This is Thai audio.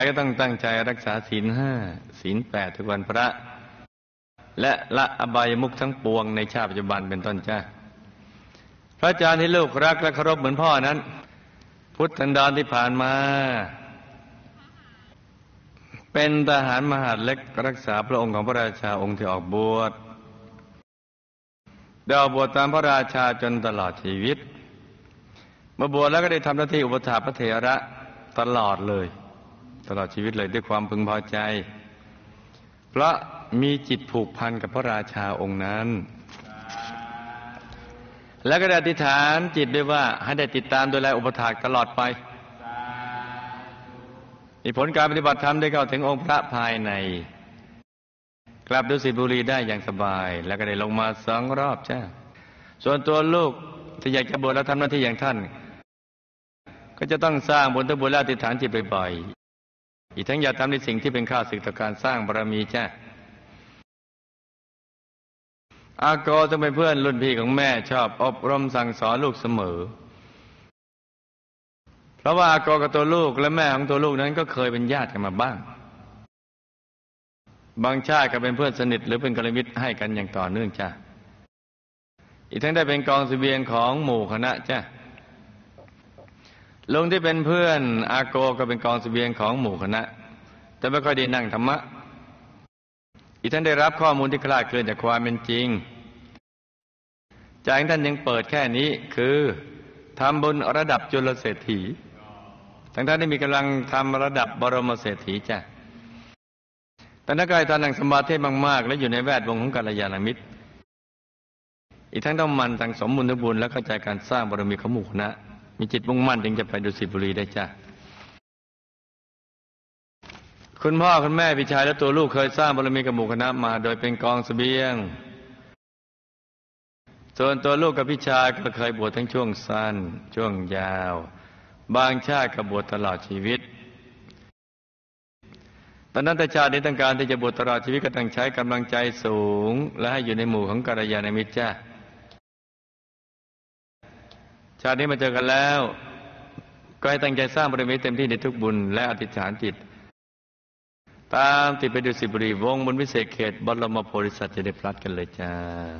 ก็ต้องตั้งใจรักษาศีล 5 ศีล 8ทุกวันพระและละอบายมุขทั้งปวงในชาติปัจจุบันเป็นต้นจ้าพระอาจารย์ที่ลูกรักและเคารพเหมือนพ่อนั้นพุทธันดรที่ผ่านมาเป็นทหารมหาดเล็กรักษาพระองค์ของพระราชาองค์ที่ออกบวชได้ออกบวชตามพระราชาจนตลอดชีวิตเมื่อบวชแล้วก็ได้ทำหน้าที่อุปถัมภ์พระเถระตลอดเลยตลอดชีวิตเลยด้วยความพึงพอใจเพราะมีจิตผูกพันกับพระราชาองค์นั้นแล้วก็ได้อธิษฐานจิตด้วยว่าให้ได้ติดตามดูแลอุปถากตลอดไปมีผลการปฏิบัติธรรมได้เข้าถึงองค์พระภายในกลับดุสิตบุรีได้อย่างสบายแล้วก็ได้ลงมา2 รอบจ้าส่วนตัวลูกที่อยากจะบวชแล้วทำหน้าที่อย่างท่านก็จะต้องสร้างบุญทุกบุญและอธิษฐานจิตบ่อยๆอีกทั้งอย่าทำในสิ่งที่เป็นข้าศึกต่อการสร้างบารมีจ้าอาโกต้องเป็นเพื่อนรุ่นพี่ของแม่ชอบอบรมสั่งสอนลูกเสมอเพราะว่าอาโกกับตัวลูกและแม่ของตัวลูกนั้นก็เคยเป็นญาติกันมาบ้างบางชาติก็เป็นเพื่อนสนิทหรือเป็นกัลยาณมิตรให้กันอย่างต่อเนื่องจ้าอีกทั้งได้เป็นกองเสบียงของหมู่คณะจ้าลุงที่เป็นเพื่อนอาโกก็เป็นกองเสบียงของหมู่คณะแต่ไม่ค่อยได้นั่งธรรมะอีกท่านได้รับข้อมูลที่คลาดเคลื่อนจากความเป็นจริงใจของท่านยังเปิดแค่นี้คือทำบุญระดับจุลเศรษฐีทั้งท่านได้มีกำลังทำระดับบรมเศรษฐีจ้ะแต่นักกายท่านนั่งสมาธิมากๆและอยู่ในแวดวงของกัลยาณมิตรอีกทั้งต้องมันสั่งสมบุญทุกบุญและเข้าใจการสร้างบารมีของหมู่คณะมีจิตมุ่งมั่นจึงจะไปดุสิตบุรีได้จ้ะคุณพ่อคุณแม่พี่ชายและตัวลูกเคยสร้างบารมีกับหมู่คณะมาโดยเป็นกองเสบียงส่วนตัวลูกกับพี่ชายก็เคยบวชทั้งช่วงสั้นช่วงยาวบางชาติก็บวชตลอดชีวิตตอนนั้นแต่ชาตินี้ต้องการที่จะบวชตลอดชีวิตก็ต้องใช้กำลังใจสูงและให้อยู่ในหมู่ของกัลยาณมิตรจ้ะชาตินี้มาเจอกันแล้วก็ให้ตั้งใจสร้างบารมีเต็มที่ในทุกบุญและอธิษฐานจิตตามติดไปดุสิตบุรีวงบนวิเศษเขตบรมโพธิสัตว์จะได้พลัดกันเลยจ้า